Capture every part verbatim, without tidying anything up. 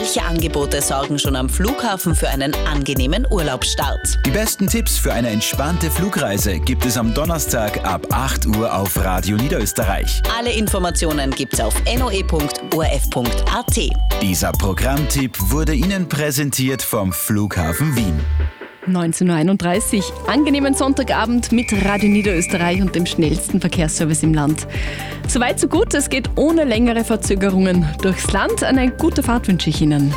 Welche Angebote sorgen schon am Flughafen für einen angenehmen Urlaubsstart? Die besten Tipps für eine entspannte Flugreise gibt es am Donnerstag ab acht Uhr auf Radio Niederösterreich. Alle Informationen gibt's auf n o e punkt o r f punkt a t. Dieser Programmtipp wurde Ihnen präsentiert vom Flughafen Wien. neunzehn Uhr einunddreißig. Angenehmen Sonntagabend mit Radio Niederösterreich und dem schnellsten Verkehrsservice im Land. Soweit so gut, es geht ohne längere Verzögerungen durchs Land. Eine gute Fahrt wünsche ich Ihnen.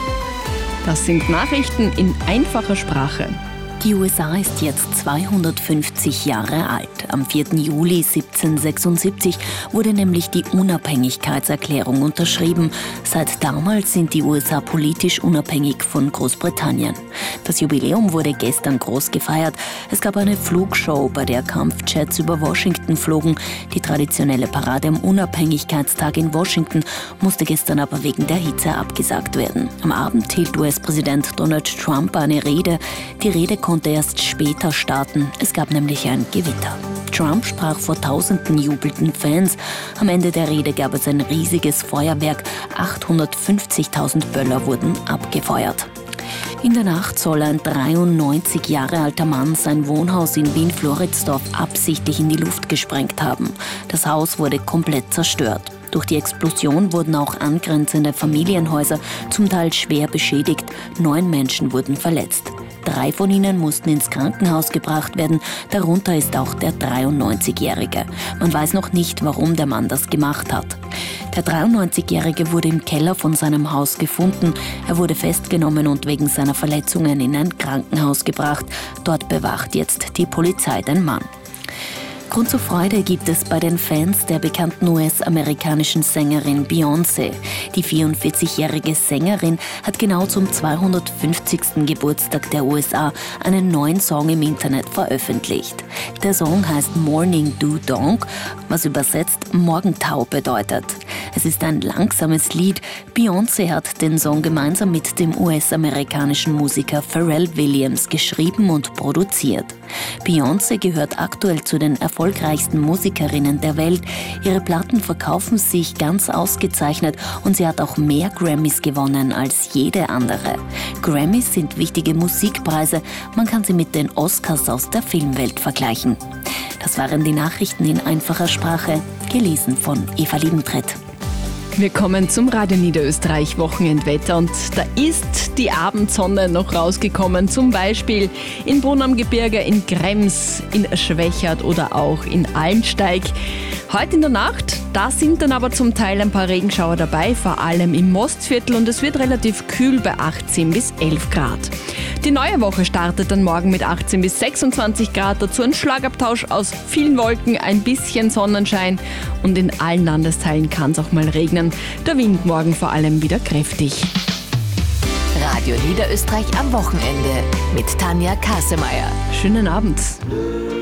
Das sind Nachrichten in einfacher Sprache. Die U S A ist jetzt zweihundertfünfzig Jahre alt. Am vierten Juli siebzehnhundertsechsundsiebzig wurde nämlich die Unabhängigkeitserklärung unterschrieben. Seit damals sind die U S A politisch unabhängig von Großbritannien. Das Jubiläum wurde gestern groß gefeiert. Es gab eine Flugshow, bei der Kampfjets über Washington flogen. Die traditionelle Parade am Unabhängigkeitstag in Washington musste gestern aber wegen der Hitze abgesagt werden. Am Abend hielt U S-Präsident Donald Trump eine Rede. Die Rede konnte erst später starten. Es gab nämlich ein Gewitter. Trump sprach vor tausenden jubelnden Fans. Am Ende der Rede gab es ein riesiges Feuerwerk. achthundertfünfzigtausend Böller wurden abgefeuert. In der Nacht soll ein dreiundneunzig Jahre alter Mann sein Wohnhaus in Wien-Floridsdorf absichtlich in die Luft gesprengt haben. Das Haus wurde komplett zerstört. Durch die Explosion wurden auch angrenzende Familienhäuser zum Teil schwer beschädigt. Neun Menschen wurden verletzt. Drei von ihnen mussten ins Krankenhaus gebracht werden, darunter ist auch der dreiundneunzigjährige. Man weiß noch nicht, warum der Mann das gemacht hat. Der dreiundneunzigjährige wurde im Keller von seinem Haus gefunden. Er wurde festgenommen und wegen seiner Verletzungen in ein Krankenhaus gebracht. Dort bewacht jetzt die Polizei den Mann. Grund zur Freude gibt es bei den Fans der bekannten U S-amerikanischen Sängerin Beyoncé. Die vierundvierzigjährige Sängerin hat genau zum zweihundertfünfzigsten Geburtstag der U S A einen neuen Song im Internet veröffentlicht. Der Song heißt Morning Dew Donk, was übersetzt Morgentau bedeutet. Es ist ein langsames Lied. Beyoncé hat den Song gemeinsam mit dem U S-amerikanischen Musiker Pharrell Williams geschrieben und produziert. Beyoncé gehört aktuell zu den erfolgreichsten Musikerinnen der Welt. Ihre Platten verkaufen sich ganz ausgezeichnet und sie hat auch mehr Grammys gewonnen als jede andere. Grammys sind wichtige Musikpreise. Man kann sie mit den Oscars aus der Filmwelt vergleichen. Das waren die Nachrichten in einfacher Sprache, gelesen von Eva Liebentritt. Wir kommen zum Radio Niederösterreich Wochenendwetter und da ist die Abendsonne noch rausgekommen, zum Beispiel in Brunn am Gebirge, in Krems, in Schwächert oder auch in Allensteig. Heute in der Nacht, da sind dann aber zum Teil ein paar Regenschauer dabei, vor allem im Mostviertel und es wird relativ kühl bei achtzehn bis elf Grad. Die neue Woche startet dann morgen mit achtzehn bis sechsundzwanzig Grad, dazu ein Schlagabtausch aus vielen Wolken, ein bisschen Sonnenschein und in allen Landesteilen kann es auch mal regnen. Der Wind morgen vor allem wieder kräftig. Radio Niederösterreich am Wochenende mit Tanja Kasemeyer. Schönen Abend.